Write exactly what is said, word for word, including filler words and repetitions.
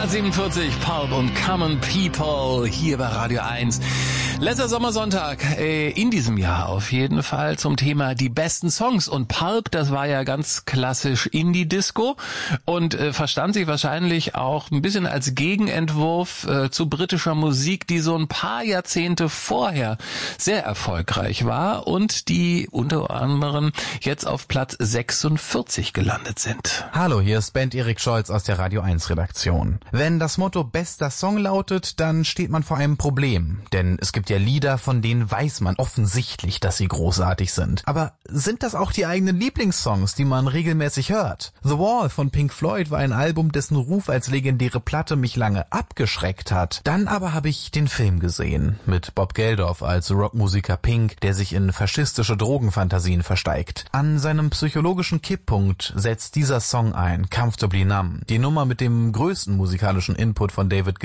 neunzehnhundertsiebenundvierzig, Pulp und Common People hier bei Radio eins. Letzter Sommersonntag äh, in diesem Jahr auf jeden Fall zum Thema die besten Songs. Und Pulp, das war ja ganz klassisch Indie-Disco und äh, verstand sich wahrscheinlich auch ein bisschen als Gegenentwurf äh, zu britischer Musik, die so ein paar Jahrzehnte vorher sehr erfolgreich war und die unter anderem jetzt auf Platz sechsundvierzig gelandet sind. Hallo, hier ist Band Erik Scholz aus der Radio eins Redaktion. Wenn das Motto bester Song lautet, dann steht man vor einem Problem. Denn es gibt ja Lieder, von denen weiß man offensichtlich, dass sie großartig sind. Aber sind das auch die eigenen Lieblingssongs, die man regelmäßig hört? The Wall von Pink Floyd war ein Album, dessen Ruf als legendäre Platte mich lange abgeschreckt hat. Dann aber habe ich den Film gesehen, mit Bob Geldof als Rockmusiker Pink, der sich in faschistische Drogenfantasien versteigt. An seinem psychologischen Kipppunkt setzt dieser Song ein, Comfortably Numb, die Nummer mit dem größten musikalischen Input von David